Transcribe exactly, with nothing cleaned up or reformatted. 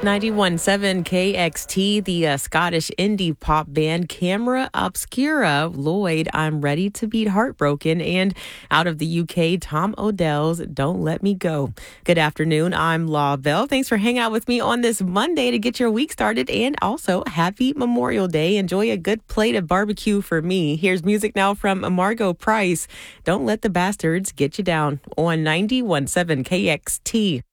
ninety-one point seven K X T, the uh, Scottish indie pop band Camera Obscura, Lloyd, I'm Ready to Beat Heartbroken, and out of the U K, Tom Odell's Don't Let Me Go. Good afternoon, I'm Law Bell. Thanks for hanging out with me on this Monday to get your week started, and also happy Memorial Day. Enjoy a good plate of barbecue for me. Here's music now from Margo Price. Don't Let the Bastards Get You Down on ninety-one point seven K X T.